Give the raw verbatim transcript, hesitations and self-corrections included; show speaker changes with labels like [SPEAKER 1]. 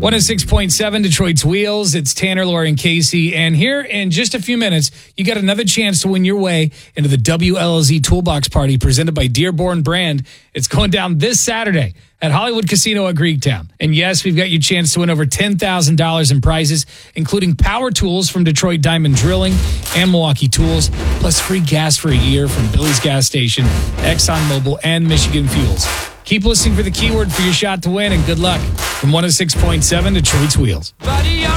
[SPEAKER 1] one oh six point seven Detroit's Wheels. It's Tanner, Laura, and Casey. And here in just a few minutes, you got another chance to win your way into the W L L Z Toolbox Party presented by Dearborn Brand. It's going down this Saturday at Hollywood Casino at Greektown. And yes, we've got your chance to win over ten thousand dollars in prizes, including power tools from Detroit Diamond Drilling and Milwaukee Tools, plus free gas for a year from Billy's Gas Station, ExxonMobil, and Michigan Fuels. Keep listening for the keyword for your shot to win, and good luck from one oh six point seven Detroit's Wheels.
[SPEAKER 2] Buddy,